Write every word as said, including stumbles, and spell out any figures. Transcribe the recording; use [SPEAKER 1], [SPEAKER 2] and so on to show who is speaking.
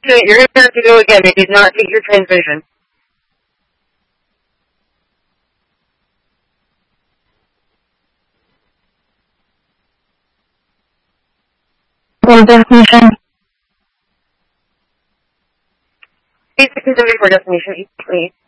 [SPEAKER 1] Okay, you're going to have to go again. They did not take your transmission.
[SPEAKER 2] Full destination.
[SPEAKER 1] Basic is ready for destination eight, please.